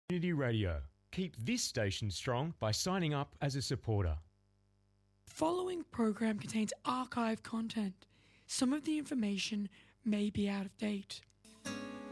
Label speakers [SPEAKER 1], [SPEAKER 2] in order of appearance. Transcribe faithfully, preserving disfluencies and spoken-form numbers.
[SPEAKER 1] Community Radio. Keep this station strong by signing up as a supporter.
[SPEAKER 2] Following program contains archive content. Some of the information may be out of date.